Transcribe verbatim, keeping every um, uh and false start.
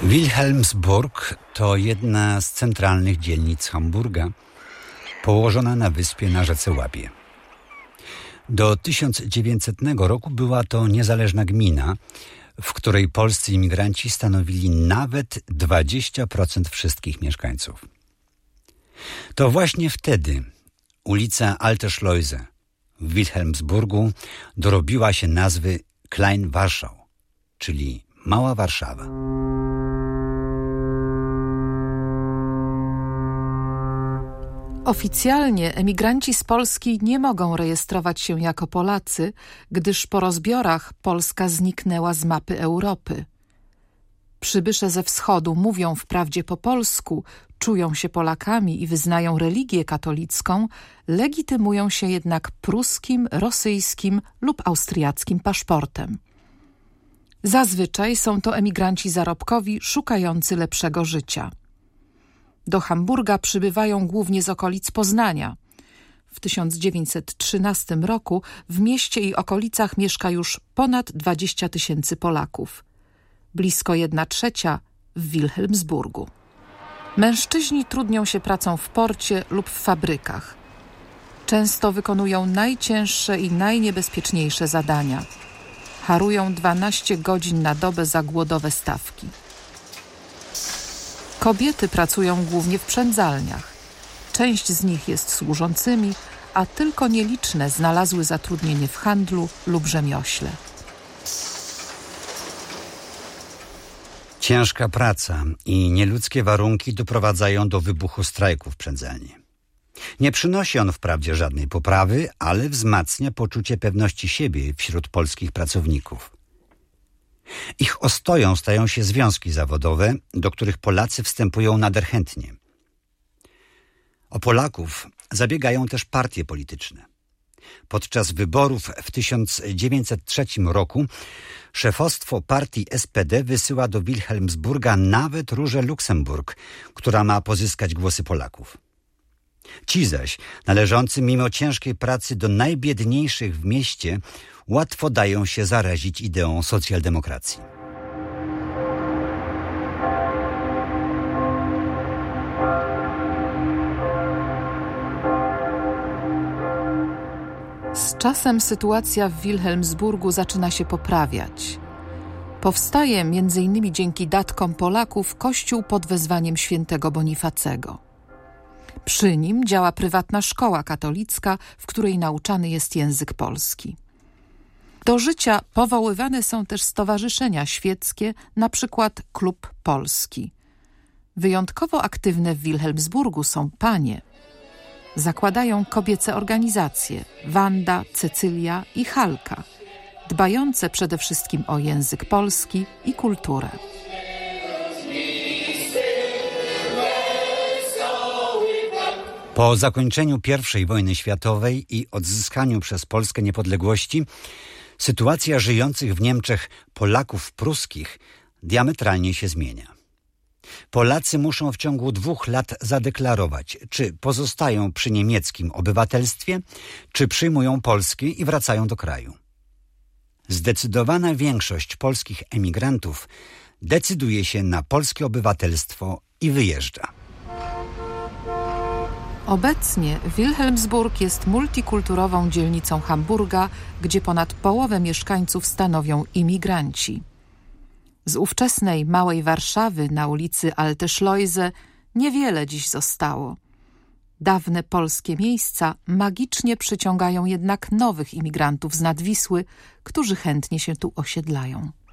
Wilhelmsburg to jedna z centralnych dzielnic Hamburga, położona na wyspie na rzece Łabie. Do tysiąc dziewięćsetnego roku była to niezależna gmina, w której polscy imigranci stanowili nawet dwadzieścia procent wszystkich mieszkańców. To właśnie wtedy ulica Alte Schleuse w Wilhelmsburgu dorobiła się nazwy Klein Warschau, czyli Mała Warszawa. Oficjalnie emigranci z Polski nie mogą rejestrować się jako Polacy, gdyż po rozbiorach Polska zniknęła z mapy Europy. Przybysze ze wschodu mówią wprawdzie po polsku, czują się Polakami i wyznają religię katolicką, legitymują się jednak pruskim, rosyjskim lub austriackim paszportem. Zazwyczaj są to emigranci zarobkowi szukający lepszego życia. Do Hamburga przybywają głównie z okolic Poznania. W tysiąc dziewięćset trzynastym roku w mieście i okolicach mieszka już ponad dwadzieścia tysięcy Polaków. Blisko jedna trzecia w Wilhelmsburgu. Mężczyźni trudnią się pracą w porcie lub w fabrykach. Często wykonują najcięższe i najniebezpieczniejsze zadania. Harują dwanaście godzin na dobę za głodowe stawki. Kobiety pracują głównie w przędzalniach. Część z nich jest służącymi, a tylko nieliczne znalazły zatrudnienie w handlu lub rzemiośle. Ciężka praca i nieludzkie warunki doprowadzają do wybuchu strajku w przędzalni. Nie przynosi on wprawdzie żadnej poprawy, ale wzmacnia poczucie pewności siebie wśród polskich pracowników. Ich ostoją stają się związki zawodowe, do których Polacy wstępują nader chętnie. O Polaków zabiegają też partie polityczne. Podczas wyborów w tysiąc dziewięćset trzecim roku szefostwo partii S P D wysyła do Wilhelmsburga nawet Różę Luksemburg, która ma pozyskać głosy Polaków. Ci zaś, należący mimo ciężkiej pracy do najbiedniejszych w mieście, łatwo dają się zarazić ideą socjaldemokracji. Z czasem sytuacja w Wilhelmsburgu zaczyna się poprawiać. Powstaje między innymi dzięki datkom Polaków kościół pod wezwaniem świętego Bonifacego. Przy nim działa prywatna szkoła katolicka, w której nauczany jest język polski. Do życia powoływane są też stowarzyszenia świeckie, na przykład Klub Polski. Wyjątkowo aktywne w Wilhelmsburgu są panie. Zakładają kobiece organizacje Wanda, Cecylia i Halka, dbające przede wszystkim o język polski i kulturę. Po zakończeniu pierwszej wojny światowej i odzyskaniu przez Polskę niepodległości, sytuacja żyjących w Niemczech Polaków pruskich diametralnie się zmienia. Polacy muszą w ciągu dwóch lat zadeklarować, czy pozostają przy niemieckim obywatelstwie, czy przyjmują polskie i wracają do kraju. Zdecydowana większość polskich emigrantów decyduje się na polskie obywatelstwo i wyjeżdża. Obecnie Wilhelmsburg jest multikulturową dzielnicą Hamburga, gdzie ponad połowę mieszkańców stanowią imigranci. Z ówczesnej Małej Warszawy na ulicy Alte Schleuse niewiele dziś zostało. Dawne polskie miejsca magicznie przyciągają jednak nowych imigrantów z nad Wisły, którzy chętnie się tu osiedlają.